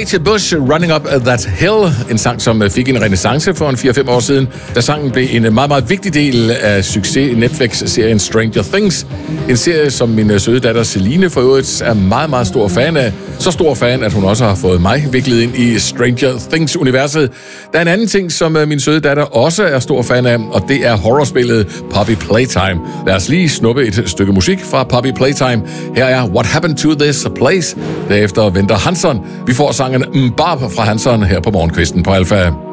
Kate Bush, Running Up That Hill, en sang, som fik en renæssance for en 4-5 år siden, da sangen blev en meget, meget vigtig del af succes Netflix-serien Stranger Things. En serie, som min søde datter Celine for øvrigt er meget, meget stor fan af. Så stor fan, at hun også har fået mig viklet ind i Stranger Things-universet. Der er en anden ting, som min søde datter også er stor fan af, og det er horrorspillet Poppy Playtime. Lad os lige snuppe et stykke musik fra Poppy Playtime. Her er What Happened to This Place. Derefter venter Hanson. Vi får sangen Mbab fra Hanson her på morgenkvisten på Alpha.